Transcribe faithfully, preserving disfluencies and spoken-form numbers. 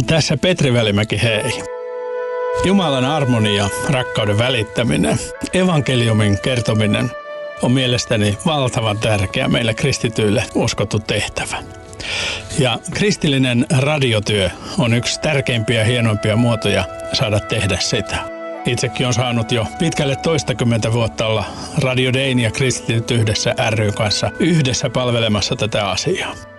Tässä Petri Välimäki, hei. Jumalan armoni ja rakkauden välittäminen, evankeliumin kertominen on mielestäni valtavan tärkeä meille kristityille uskottu tehtävä. Ja kristillinen radiotyö on yksi tärkeimpiä ja hienoimpia muotoja saada tehdä sitä. Itsekin on saanut jo pitkälle toistakymmentä vuotta olla Radio Dayn ja Kristityt yhdessä ry:n kanssa yhdessä palvelemassa tätä asiaa.